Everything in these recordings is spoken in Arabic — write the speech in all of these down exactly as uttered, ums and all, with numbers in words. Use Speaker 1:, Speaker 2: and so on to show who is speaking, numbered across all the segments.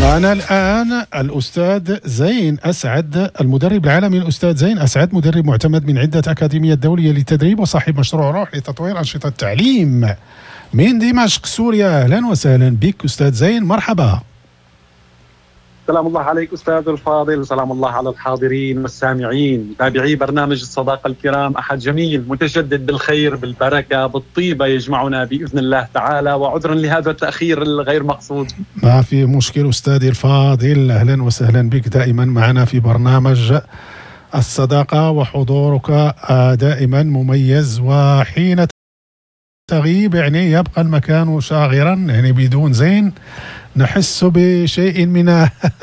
Speaker 1: معنا الآن الأستاذ زين أسعد، المدرب العالمي الأستاذ زين أسعد، مدرب معتمد من عدة أكاديميات دولية للتدريب وصاحب مشروع روح لتطوير أنشطة التعليم من دمشق سوريا. أهلا وسهلا بك أستاذ زين، مرحبا.
Speaker 2: سلام الله عليك أستاذ الفاضل، سلام الله على الحاضرين والسامعين تابعي برنامج الصداقة الكرام. أحد جميل متجدد بالخير بالبركة بالطيبة يجمعنا بإذن الله تعالى، وعذرا لهذا التأخير الغير مقصود.
Speaker 1: ما في مشكل أستاذي الفاضل، أهلا وسهلا بك دائما معنا في برنامج الصداقة، وحضورك دائما مميز، وحين تغيب يعني يبقى المكان شاغرا، يعني بدون زين نحس بشيء من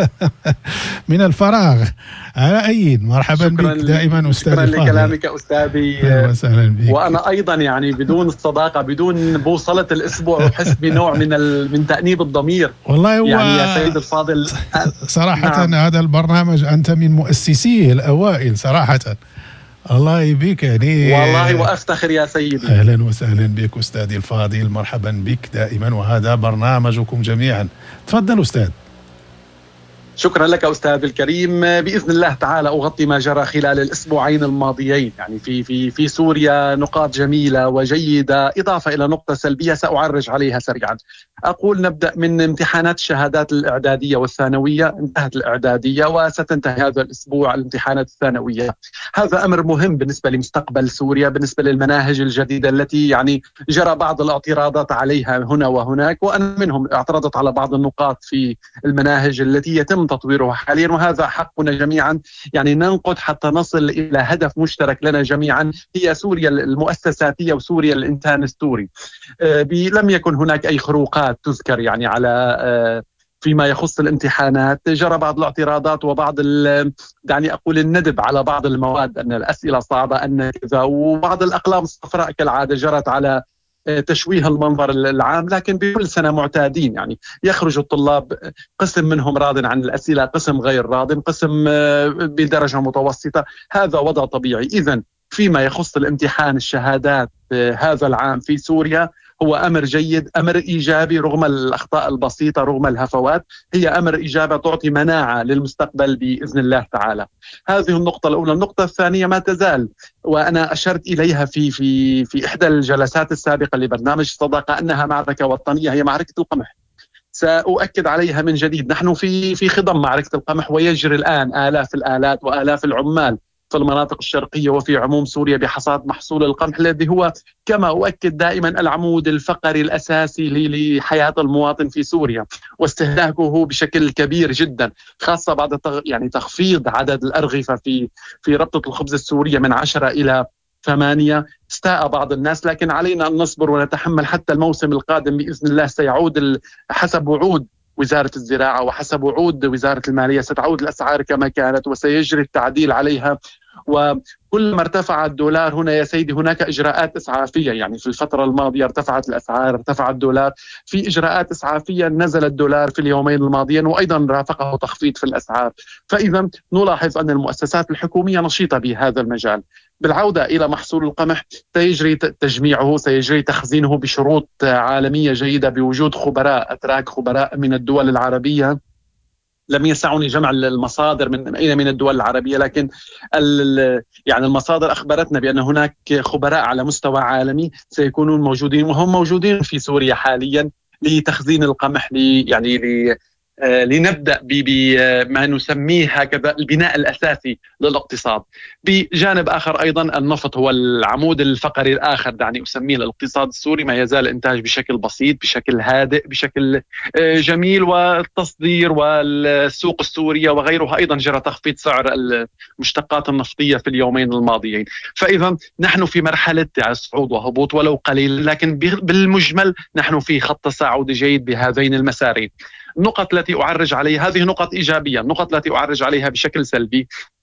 Speaker 1: من الفراغ. على أي مرحبا بك دائما أستاذ
Speaker 2: شكرا
Speaker 1: الفاضل.
Speaker 2: لكلامك أستاذي، وأنا أيضا يعني بدون الصداقة بدون بوصلة الأسبوع أحس بنوع من من تأنيب الضمير.
Speaker 1: والله هو
Speaker 2: يعني يا سيد الفاضل
Speaker 1: صراحة نعم. هذا البرنامج أنت من مؤسسيه الأوائل صراحة، الله يبيك يعني
Speaker 2: والله، وأفتخر يا سيدي.
Speaker 1: أهلا وسهلا بك أستاذي الفاضل، مرحبا بك دائما، وهذا برنامجكم جميعا. تفضل أستاذ.
Speaker 2: شكرا لك أستاذ الكريم. بإذن الله تعالى أغطي ما جرى خلال الأسبوعين الماضيين يعني في في في سوريا، نقاط جميلة وجيدة إضافة إلى نقطة سلبية سأعرج عليها سريعا. أقول نبدأ من امتحانات الشهادات الإعدادية والثانوية. انتهت الإعدادية وستنتهي هذا الأسبوع الامتحانات الثانوية. هذا أمر مهم بالنسبة لمستقبل سوريا، بالنسبة للمناهج الجديدة التي يعني جرى بعض الاعتراضات عليها هنا وهناك، وأنا منهم اعترضت على بعض النقاط في المناهج التي يتم تطويرها حاليا، وهذا حقنا جميعا يعني ننقد حتى نصل إلى هدف مشترك لنا جميعا، هي سوريا المؤسساتية وسوريا الإنسان السوري. لم يكن هناك أي خروقات تذكر يعني على فيما يخص الامتحانات. جرى بعض الاعتراضات وبعض يعني أقول الندب على بعض المواد، أن الأسئلة صعبة أن كذا، وبعض الأقلام الصفراء كالعادة جرت على تشويه المنظر العام. لكن بكل سنة معتادين يعني يخرج الطلاب قسم منهم راض عن الأسئلة، قسم غير راض، قسم بدرجة متوسطة. هذا وضع طبيعي. إذن فيما يخص الامتحان الشهادات هذا العام في سوريا هو أمر جيد، أمر إيجابي رغم الأخطاء البسيطة، رغم الهفوات. هي أمر إيجابي تعطي مناعة للمستقبل بإذن الله تعالى. هذه النقطة الأولى. النقطة الثانية ما تزال وأنا أشرت إليها في في في إحدى الجلسات السابقة لبرنامج الصداقة أنها معركة وطنية، هي معركة القمح. سأؤكد عليها من جديد. نحن في في خضم معركة القمح، ويجري الآن آلاف الآلات وآلاف العمال في المناطق الشرقية وفي عموم سوريا بحصاد محصول القمح، الذي هو كما أؤكد دائما العمود الفقري الأساسي لحياة المواطن في سوريا، واستهلاكه بشكل كبير جدا، خاصة بعد يعني تخفيض عدد الأرغفة في في ربطة الخبز السورية من عشرة إلى ثمانية. استاء بعض الناس، لكن علينا أن نصبر ونتحمل حتى الموسم القادم بإذن الله. سيعود حسب وعود وزارة الزراعة وحسب وعود وزارة المالية، ستعود الأسعار كما كانت وسيجري التعديل عليها. وكلما ارتفع الدولار هنا يا سيدي هناك إجراءات إسعافية، يعني في الفترة الماضية ارتفعت الأسعار، ارتفع الدولار، في إجراءات إسعافية، نزل الدولار في اليومين الماضيين وأيضا رافقه تخفيض في الأسعار. فإذا نلاحظ أن المؤسسات الحكومية نشيطة بهذا المجال. بالعودة إلى محصول القمح، سيجري تجميعه، سيجري تخزينه بشروط عالمية جيدة بوجود خبراء أتراك، خبراء من الدول العربية. لم يسعني جمع المصادر من أين من الدول العربية، لكن يعني المصادر أخبرتنا بأن هناك خبراء على مستوى عالمي سيكونون موجودين، وهم موجودين في سوريا حاليا لتخزين القمح، لي يعني لي لنبدأ بما نسميه هكذا البناء الأساسي للاقتصاد. بجانب آخر أيضا النفط هو العمود الفقري الآخر، دعني أسميه الاقتصاد السوري. ما يزال إنتاج بشكل بسيط، بشكل هادئ، بشكل جميل، والتصدير والسوق السورية وغيرها أيضا جرى تخفيض سعر المشتقات النفطية في اليومين الماضيين. فإذا نحن في مرحلة صعود وهبوط ولو قليل، لكن بالمجمل نحن في خط تصاعد جيد بهذين المسارين. النقط التي أعرج عليها هذه نقط إيجابية. النقط التي أعرج عليها بشكل سلبي،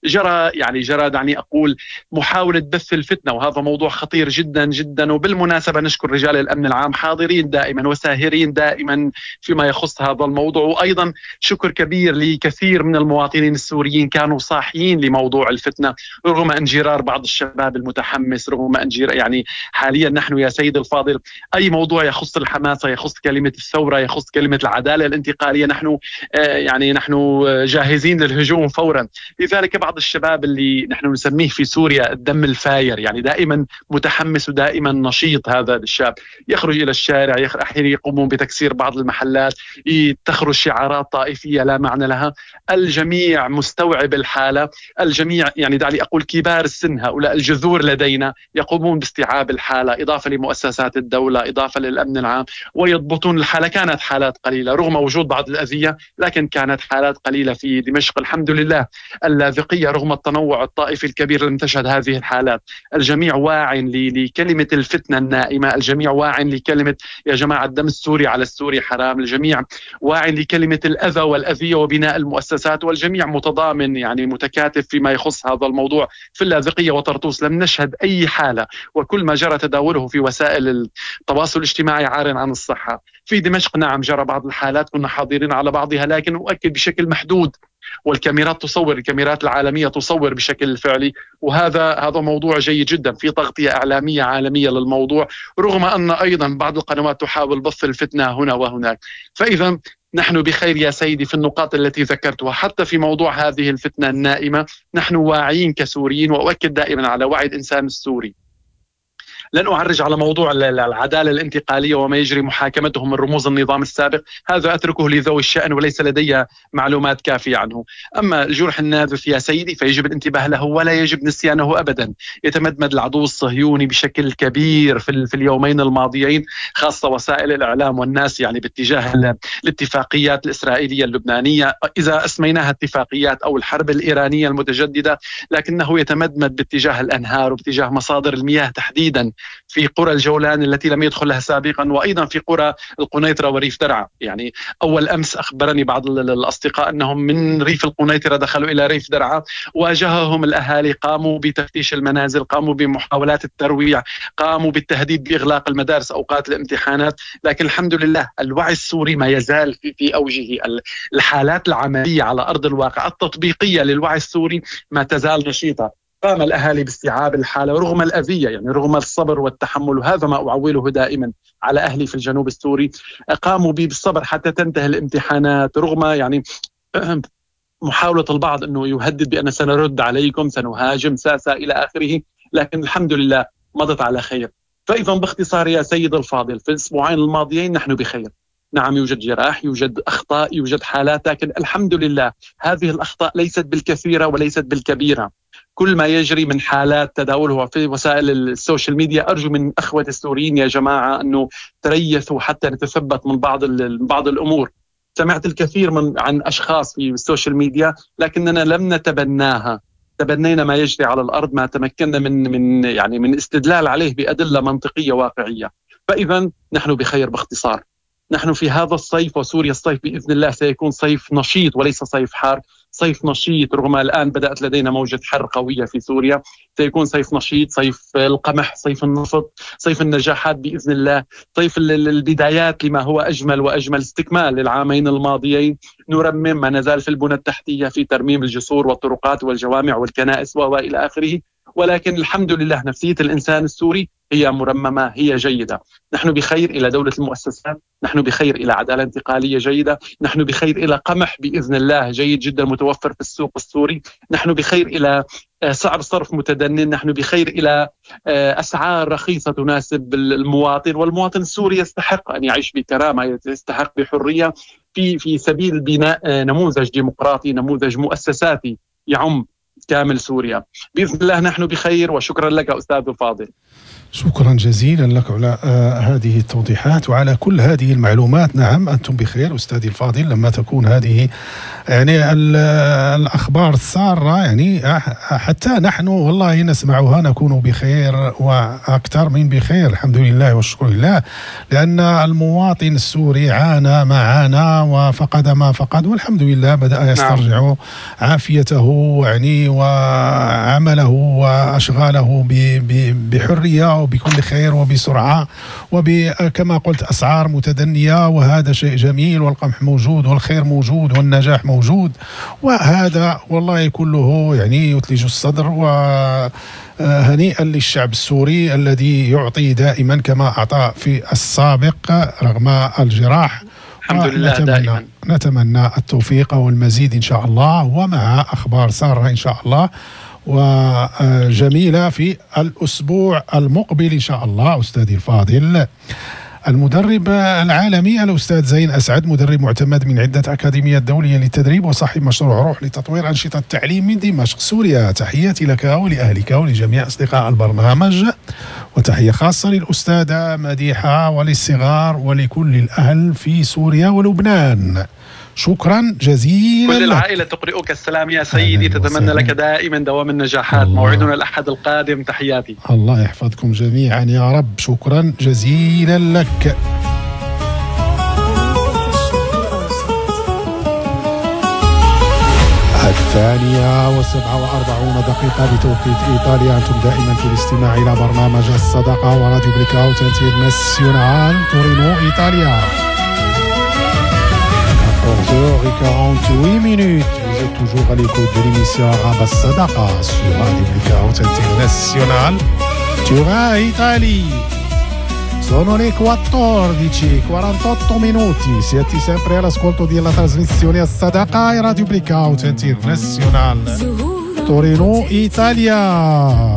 Speaker 2: جرى يعني جرى دعني أقول محاولة بث الفتنة، وهذا موضوع خطير جدا جدا. وبالمناسبة نشكر رجال الأمن العام حاضرين دائما وساهرين دائما فيما يخص هذا الموضوع، وأيضا شكر كبير لكثير من المواطنين السوريين كانوا صاحيين لموضوع الفتنة رغم انجرار بعض الشباب المتحمس، رغم انجرار يعني حاليا نحن يا سيد الفاضل أي موضوع يخص الحماسة، يخص كلمة الثورة، يخص كلمة العدالة الانتقالية، نحن يعني نحن جاهزين للهجوم فورا. لذلك بعض الشباب اللي نحن نسميه في سوريا الدم الفاير، يعني دائما متحمس ودائما نشيط، هذا الشاب يخرج إلى الشارع، أحيانا يقومون بتكسير بعض المحلات، تخرج شعارات طائفية لا معنى لها. الجميع مستوعب الحالة، الجميع يعني دعني أقول كبار السن هؤلاء الجذور لدينا يقومون باستيعاب الحالة، إضافة لمؤسسات الدولة، إضافة للأمن العام، ويضبطون الحالة. كانت حالات قليلة رغم وجود بعض الأذية، لكن كانت حالات قليلة في دمشق الحمد لله. اللاذقية رغم التنوع الطائفي الكبير لم تشهد هذه الحالات. الجميع واع لكلمة الفتنة النائمة، الجميع واع لكلمة يا جماعة الدم السوري على السوري حرام، الجميع واع لكلمة الأذى والأذية وبناء المؤسسات، والجميع متضامن يعني متكاتف فيما يخص هذا الموضوع. في اللاذقية وطرطوس لم نشهد أي حالة، وكل ما جرى تداوله في وسائل التواصل الاجتماعي عار عن الصحة. في دمشق نعم جرى بعض الحالات كنا حاضرين على بعضها، لكن أؤكد بشكل محدود، والكاميرات تصور، الكاميرات العالمية تصور بشكل فعلي، وهذا هذا موضوع جيد جدا. في تغطية إعلامية عالمية للموضوع، رغم أن أيضا بعض القنوات تحاول بث الفتنة هنا وهناك. فإذا نحن بخير يا سيدي في النقاط التي ذكرتها، حتى في موضوع هذه الفتنة النائمة نحن واعيين كسوريين، وأؤكد دائما على وعي الإنسان السوري. لن أعرج على موضوع العدالة الانتقالية وما يجري محاكمتهم من رموز النظام السابق، هذا أتركه لذوي الشأن وليس لدي معلومات كافية عنه. أما الجرح النازف يا سيدي فيجب الانتباه له ولا يجب نسيانه أبدا. يتمدمد العدو الصهيوني بشكل كبير في, في اليومين الماضيين، خاصة وسائل الإعلام والناس يعني باتجاه الاتفاقيات الإسرائيلية اللبنانية، إذا أسميناها اتفاقيات أو الحرب الإيرانية المتجددة، لكنه يتمدمد باتجاه الأنهار وباتجاه مصادر المياه تحديدا في قرى الجولان التي لم يدخلها سابقا، وأيضا في قرى القنيطرة وريف درعا. يعني أول أمس أخبرني بعض الأصدقاء أنهم من ريف القنيطرة دخلوا إلى ريف درعا، واجههم الأهالي، قاموا بتفتيش المنازل، قاموا بمحاولات الترويع، قاموا بالتهديد بإغلاق المدارس أوقات الامتحانات. لكن الحمد لله الوعي السوري ما يزال في, في أوجه. الحالات العملية على أرض الواقع التطبيقية للوعي السوري ما تزال نشيطة. قام الأهالي باستيعاب الحالة رغم الأذية، يعني رغم الصبر والتحمل، وهذا ما أعوله دائما على أهلي في الجنوب السوري. قاموا بالصبر حتى تنتهي الامتحانات رغم يعني محاولة البعض أنه يهدد بأن سنرد عليكم، سنهاجم، ساسا إلى آخره، لكن الحمد لله مضت على خير. فإذا باختصار يا سيد الفاضل في الأسبوعين الماضيين نحن بخير. نعم يوجد جراح، يوجد أخطاء، يوجد حالات، لكن الحمد لله هذه الأخطاء ليست بالكثيرة وليست بالكبيرة. كل ما يجري من حالات تداولها في وسائل السوشيال ميديا، أرجو من أخوة السوريين يا جماعة أنه تريثوا حتى نتثبت من بعض بعض الأمور. سمعت الكثير من عن أشخاص في السوشيال ميديا لكننا لم نتبناها، تبنينا ما يجري على الأرض، ما تمكنا من من يعني من استدلال عليه بأدلة منطقية واقعية. فإذا نحن بخير باختصار. نحن في هذا الصيف، وسوريا الصيف بإذن الله سيكون صيف نشيط وليس صيف حار، صيف نشيط رغم الآن بدأت لدينا موجة حر قوية في سوريا. سيكون صيف نشيط، صيف القمح، صيف النفط، صيف النجاحات بإذن الله، صيف البدايات لما هو أجمل وأجمل، استكمال للعامين الماضيين. نرمم ما نزال في البنى التحتية، في ترميم الجسور والطرقات والجوامع والكنائس وإلى آخره، ولكن الحمد لله نفسية الإنسان السوري هي مرممة، هي جيدة. نحن بخير إلى دولة المؤسسات، نحن بخير إلى عدالة انتقالية جيدة، نحن بخير إلى قمح بإذن الله جيد جدا متوفر في السوق السوري، نحن بخير إلى سعر صرف متدنين، نحن بخير إلى أسعار رخيصة تناسب المواطن. والمواطن السوري يستحق أن يعيش بكرامة، يستحق بحرية في في سبيل بناء نموذج ديمقراطي، نموذج مؤسساتي يعم كامل سوريا. بإذن الله نحن بخير، وشكرا لك أستاذ الفاضل.
Speaker 1: شكرا جزيلا لك على آه هذه التوضيحات وعلى كل هذه المعلومات. نعم أنتم بخير أستاذي الفاضل لما تكون هذه يعني الأخبار السارة، يعني حتى نحن والله نسمعها نكون بخير وأكثر من بخير الحمد لله والشكر لله، لأن المواطن السوري عانى ما عانى وفقد ما فقد، والحمد لله بدأ يسترجع عافيته يعني وعمله وأشغاله بحرية وبكل خير وبسرعة وكما قلت أسعار متدنية، وهذا شيء جميل، والقمح موجود والخير موجود والنجاح موجود، وهذا والله كله يعني يثلج الصدر. وهنيئا للشعب السوري الذي يعطي دائما كما أعطى في السابق رغم الجراح.
Speaker 2: الحمد لله
Speaker 1: نتمنى
Speaker 2: دائما
Speaker 1: نتمنى التوفيق والمزيد إن شاء الله، ومع أخبار سارة إن شاء الله وجميلة في الأسبوع المقبل إن شاء الله. أستاذي الفاضل المدرب العالمي الأستاذ زين أسعد، مدرب معتمد من عدة أكاديميات دولية للتدريب وصاحب مشروع روح لتطوير أنشطة التعليم من دمشق سوريا. تحياتي لك ولأهلك ولجميع أصدقاء البرنامج، وتحية خاصة للأستاذة مديحة وللصغار ولكل الأهل في سوريا ولبنان. شكرا جزيلا.
Speaker 2: كل العائلة تقرئك السلام يا سيدي، تتمنى لك دائما دوام النجاحات.
Speaker 1: الله.
Speaker 2: موعدنا الأحد القادم، تحياتي.
Speaker 1: الله يحفظكم جميعا يا رب. شكرا جزيلا لك. الثانية وسبعة وأربعون دقيقة بتوقيت إيطاليا. أنتم دائما في الاستماع إلى برنامج الصداقة وراديو بليكاوت انترناسيونال تورينو إيطاليا. quatorze heures quarante-huit minutes. Vous êtes toujours à l'écoute de l'émission Rabat Sadaqa sur Radio Blackout International Tura Italia. Sono le quattordici e quarantotto minuti. Siete sempre all'ascolto della trasmissione a Sadaqa e Radio Blackout International Torino Italia.